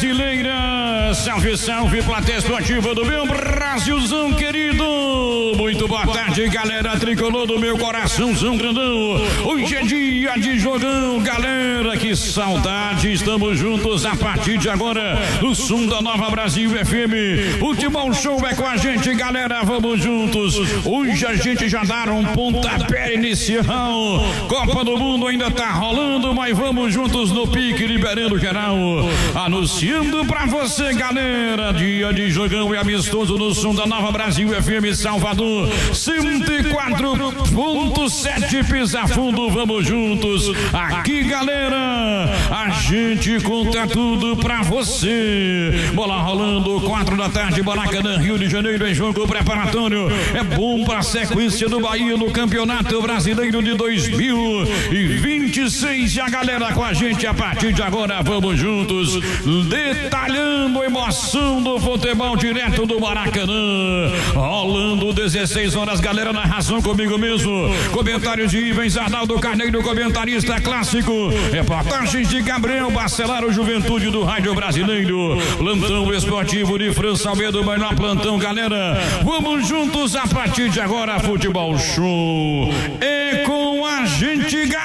brasileira. Salve, salve, plateia esportiva do meu Brasilzão querido. Muito boa tarde, galera tricolor do meu coraçãozão grandão. Hoje é dia de jogão, galera. Que saudade, estamos juntos a partir de agora no som da Nova Brasil FM. Futebol Show é com a gente, galera. Vamos juntos. Hoje a gente já dá um pontapé inicial. Copa do Mundo ainda tá rolando, mas vamos juntos no pique, liberando geral. Anunciando pra você, galera, dia de jogão e amistoso no som da Nova Brasil FM Salvador 104.7 Pisa Fundo. Vamos juntos aqui, galera, a gente conta tudo pra você. Bola rolando, 4 da tarde, Maracanã, Rio de Janeiro, em jogo preparatório. É bom pra sequência do Bahia no Campeonato Brasileiro de 2026. E a galera com a gente a partir de agora. Vamos juntos, detalhando a emoção do futebol direto do Maracanã. Rolando 16 horas, galera, narração comigo mesmo. Comentários de Ivens Arnaldo Carneiro, comentarista clássico. Reportagens de Gabriel Bacelar, Juventude do Rádio Brasileiro. Plantão esportivo de França Almeida, melhor plantão, galera. Vamos juntos a partir de agora, Futebol Show. É com a gente, galera.